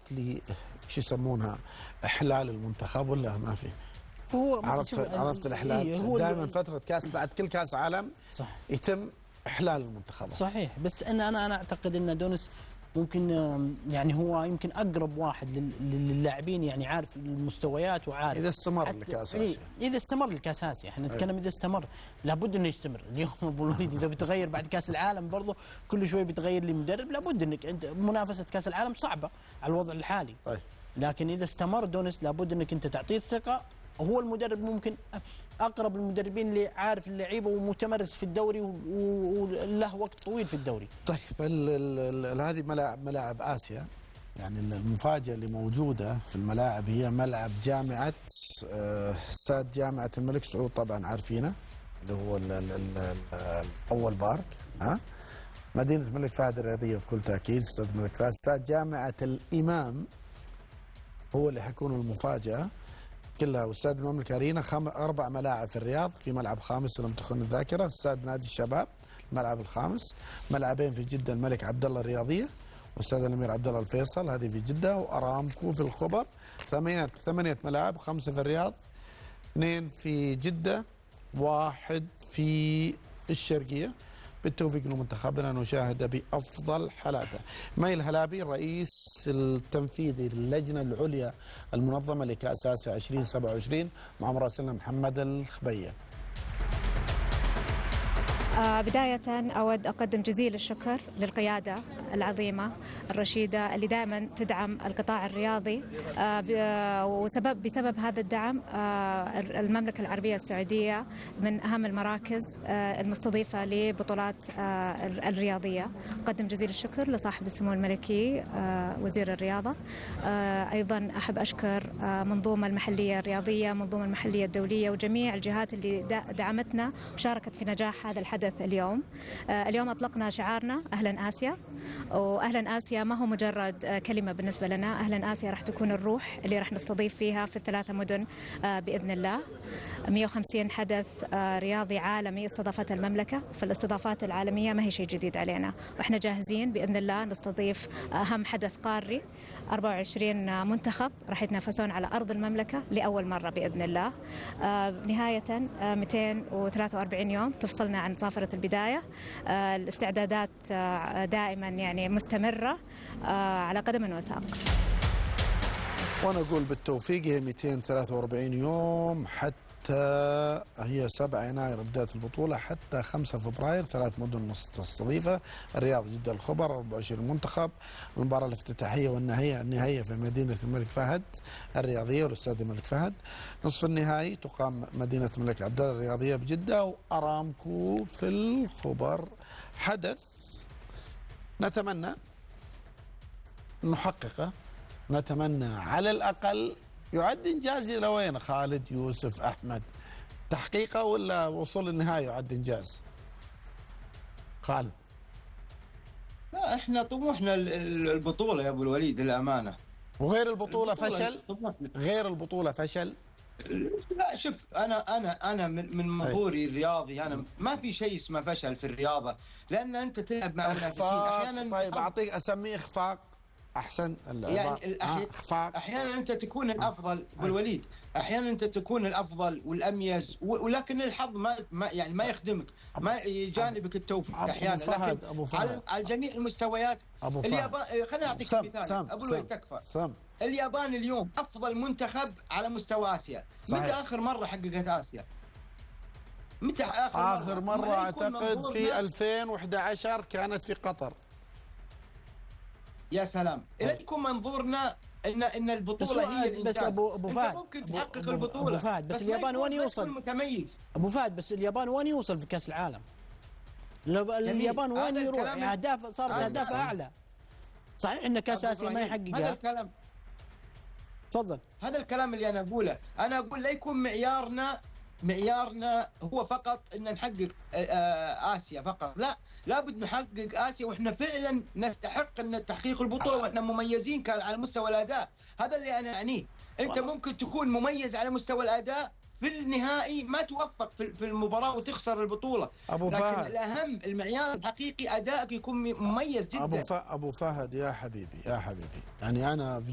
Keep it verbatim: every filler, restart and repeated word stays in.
لي شو يسمونها احلال المنتخب ولا ما في؟ فهو عرفت عرفت الاحلال. إيه هو دائما فتره كاس بعد كل كاس عالم صح يتم احلال المنتخب. صحيح، بس انا انا انا اعتقد ان دونس ممكن يعني هو يمكن اقرب واحد للاعبين، يعني عارف المستويات وعارف اذا استمر لكاس اسيا. اذا استمر لكاس اسيا، احنا نتكلم اذا استمر، لابد انه يستمر. اليوم ابو الوليد اذا بتغير بعد كاس العالم برضه كل شوي بتغير لي مدرب، لابد انك انت منافسه كاس العالم صعبه على الوضع الحالي. طيب. لكن اذا استمر دونس لابد انك انت تعطيه الثقه. هو المدرب ممكن اقرب المدربين اللي عارف اللعيبه ومتمرس في الدوري وله وقت طويل في الدوري. طيب هذه ملاعب ملاعب اسيا، يعني المفاجاه اللي موجوده في الملاعب هي ملعب جامعه استاد جامعه الملك سعود، طبعا عارفينه اللي هو ال ال ال اول بارك، ها مدينه الملك فهد الرياضيه بكل تاكيد. استاد الملك فهد، استاد جامعه الامام هو اللي حيكون المفاجاه كلها. واستاد المملكه ارينا خم... اربع ملاعب في الرياض، في ملعب خامس لم تخن الذاكره، استاد نادي الشباب الملعب الخامس، ملعبين في جده الملك عبد الله الرياضيه واستاد الامير عبد الله الفيصل هذه في جده، وارامكو في الخبر. ثمانيه ثمانيه ملاعب، خمسه في الرياض، اثنين في جده، واحد في الشرقيه. بالتوفيق لمنتخبنا نشاهد بأفضل حالاته. مي الهلابي الرئيس التنفيذي للجنة العليا المنظمة لكأس آسيا ألفين وسبعة وعشرين مع مراسلنا محمد الخبية. آه بداية أود أقدم جزيل الشكر للقيادة العظيمة الرشيدة اللي دائما تدعم القطاع الرياضي، آه وسبب بسبب هذا الدعم آه المملكة العربية السعودية من أهم المراكز آه المستضيفة لبطولات آه الرياضية. أقدم جزيل الشكر لصاحب السمو الملكي آه وزير الرياضة. آه أيضا أحب أشكر آه منظومة المحلية الرياضية، منظومة المحلية الدولية، وجميع الجهات اللي دعمتنا وشاركت في نجاح هذا الحدث اليوم. آه اليوم أطلقنا شعارنا أهلا آسيا، وأهلا آسيا ما هو مجرد آه كلمة بالنسبة لنا. أهلا آسيا راح تكون الروح اللي راح نستضيف فيها في الثلاثة مدن آه بإذن الله. مئة وخمسين حدث آه رياضي عالمي استضافتها المملكة، فالاستضافات العالمية ما هي شيء جديد علينا، وإحنا جاهزين بإذن الله نستضيف أهم حدث قاري. أربعة وعشرين منتخب راح يتنافسون على أرض المملكة لأول مرة بإذن الله. آه نهاية آه مئتين وثلاثة وأربعين يوم تفصلنا عن صافرة البداية. آه الاستعدادات آه دائما يعني مستمرة آه على قدم وساق. وأنا أقول بالتوفيق. هي مئتين وثلاثة وأربعين يوم حتى هي سبعة يناير بداية البطولة حتى خمسة فبراير، ثلاث مدن مستضيفة: الرياض، جدة، الخبر. أربعة وعشرين منتخب. المباراة الافتتاحية والنهائية النهائية في مدينة الملك فهد الرياضية والاستاد الملك فهد. نصف النهائي تقام مدينة الملك عبد الله الرياضية بجدة، وأرامكو في الخبر. حدث نتمنى نحققه، نتمنى على الأقل يعد إنجاز. إلى وين خالد، يوسف، أحمد؟ تحقيقه ولا وصول النهاية يعد إنجاز؟ خالد. لا احنا طموحنا البطولة يا أبو الوليد للأمانة. وغير البطولة, البطولة فشل؟ غير البطولة فشل؟ لا شوف، أنا أنا أنا من من منظوري الرياضي أنا ما في شيء اسمه فشل في الرياضة، لأن أنت تلعب مع منافسين أحيانا. طيب أعطيك أسميه إخفاق أحسن. يعني الأحي... أحيانا أنت تكون الأفضل بالوليد، أحيانا أنت تكون الأفضل والأميز، ولكن الحظ ما, ما يعني ما يخدمك، ما يجانبك التوفيق أحيانا. لكن أبو على... على جميع المستويات. اليابان، خليني أعطيك مثال أبو الوليد تكفى. سم. اليابان اليوم أفضل منتخب على مستوى آسيا. صحيح. متى آخر مرة حققت آسيا؟ متى آخر مرة؟ آخر مرة أعتقد في ألفين وأحد عشر كانت في قطر. يا سلام. إلى يكون منظورنا ان ان البطوله هي الانجاز. بس ابو ابو فهد ممكن تحقق البطوله ابو فهد بس, بس اليابان وين يوصل؟ متميز ابو فهد بس اليابان وين يوصل في كاس العالم؟ اليابان وين يروح؟ اهداف صارت اهدافها اعلى. صحيح ان كاس اسيا ما يحققها. هذا الكلام تفضل. هذا الكلام اللي انا اقوله، انا اقول لا يكون معيارنا معيارنا هو فقط ان نحقق آسيا فقط، لا، لابد نحقق آسيا واحنا فعلا نستحق ان تحقيق البطولة واحنا مميزين كان على مستوى الاداء. هذا اللي انا اعنيه. انت ممكن تكون مميز على مستوى الاداء، في النهائي ما توفق في المباراة وتخسر البطولة. أبو لكن فهد. الأهم المعيار الحقيقي أدائك يكون مميز جدا. أبو, أبو فهد يا حبيبي يا حبيبي، يعني أنا